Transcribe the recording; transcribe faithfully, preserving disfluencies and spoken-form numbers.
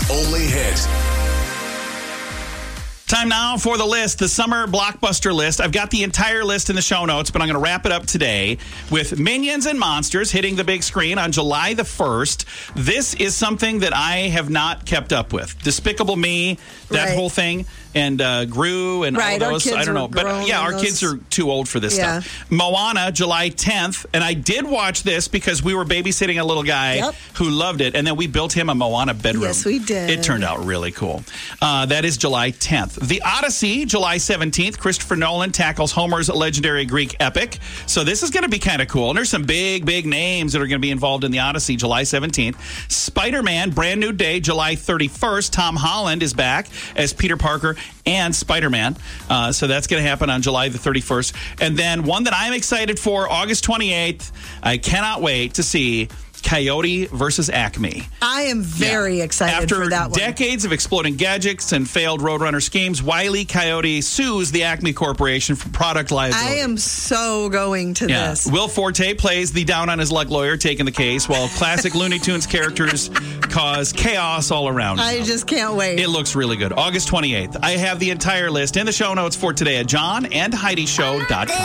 only hit. Time now for the list, the summer blockbuster list. I've got the entire list in the show notes, but I'm going to wrap it up today with Minions and Monsters hitting the big screen on July the first. This is something that I have not kept up with. Despicable Me, that Right. whole thing, and uh, Gru and Right, all our those. kids I don't were know. But grown yeah, in our those- kids are too old for this Yeah. stuff. Moana, July tenth. And I did watch this because we were babysitting a little guy Yep. who loved it. And then we built him a Moana bedroom. Yes, we did. It turned out really cool. Uh, that is July tenth. The Odyssey, July seventeenth. Christopher Nolan tackles Homer's legendary Greek epic. So this is going to be kind of cool. And there's some big, big names that are going to be involved in the Odyssey, July seventeenth. Spider-Man, Brand New Day, July thirty-first. Tom Holland is back as Peter Parker and Spider-Man. Uh, so that's going to happen on July the thirty-first. And then one that I'm excited for, August twenty-eighth. I cannot wait to see Coyote versus Acme. I am very Yeah. excited After for that one. decades of exploding gadgets and failed Roadrunner schemes, Wile E. Coyote sues the Acme Corporation for product liability. I am so going to Yeah. this. Will Forte plays the down-on-his-luck lawyer taking the case, while classic Looney Tunes characters cause chaos all around. I just can't wait. It looks really good. August twenty-eighth. I have the entire list in the show notes for today at john and heidi show dot com.